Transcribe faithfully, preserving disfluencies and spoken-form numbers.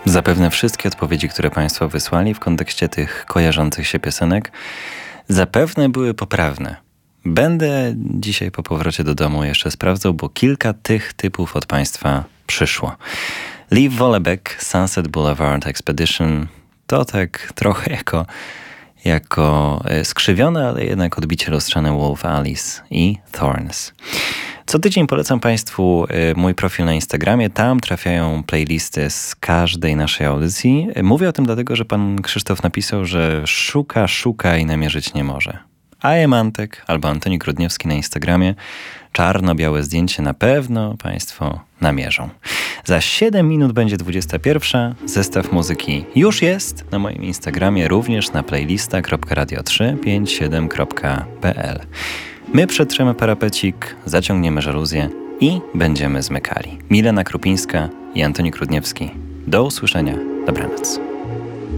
Zapewne wszystkie odpowiedzi, które Państwo wysłali w kontekście tych kojarzących się piosenek, zapewne były poprawne. Będę dzisiaj po powrocie do domu jeszcze sprawdzał, bo kilka tych typów od Państwa przyszło. Lee Vollebek, Sunset Boulevard Expedition, to tak trochę jako, jako skrzywione, ale jednak odbicie lustrzane Wolf Alice i Thorns. Co tydzień polecam Państwu mój profil na Instagramie. Tam trafiają playlisty z każdej naszej audycji. Mówię o tym dlatego, że pan Krzysztof napisał, że szuka, szuka i namierzyć nie może. A Emantek albo Antoni Grudniewski na Instagramie. Czarno-białe zdjęcie na pewno Państwo namierzą. Za siedem minut będzie dwudziesta pierwsza. Zestaw muzyki już jest na moim Instagramie, również na playlista kropka radio trzy pięć siedem kropka p l. My przetrzemy parapecik, zaciągniemy żaluzję i będziemy zmykali. Milena Krupińska i Antoni Grudniewski. Do usłyszenia. Dobranoc.